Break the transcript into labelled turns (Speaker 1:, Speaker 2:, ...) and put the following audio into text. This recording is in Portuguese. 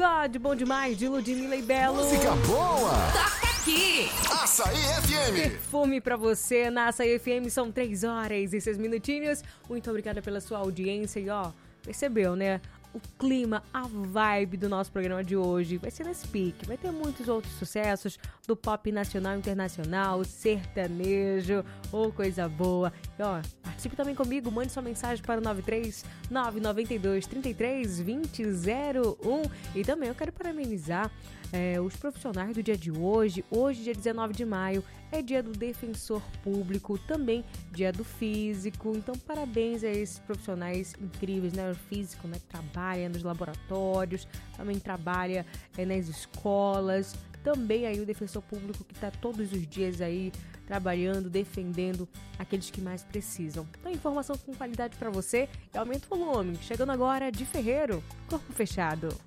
Speaker 1: God, bom demais, de Ludmilla e Belo.
Speaker 2: Música boa!
Speaker 3: Toca aqui!
Speaker 2: Açaí FM!
Speaker 1: Perfume pra você na Açaí FM, são 3 horas e 6 minutinhos. Muito obrigada pela sua audiência e percebeu, né? O clima, a vibe do nosso programa de hoje vai ser nesse pique. Vai ter muitos outros sucessos do pop nacional, internacional, sertanejo, coisa boa. E participe também comigo, mande sua mensagem para o 93992 33 2001. E também eu quero parabenizar os profissionais do dia de hoje. Hoje, dia 19 de maio, é dia do defensor público, também dia do físico. Então, parabéns a esses profissionais incríveis, né? O físico, né? Que trabalha nos laboratórios, também trabalha nas escolas. Também aí o defensor público que está todos os dias aí trabalhando, defendendo aqueles que mais precisam. Então, informação com qualidade para você e aumenta o volume. Chegando agora de Ferreiro, Corpo Fechado.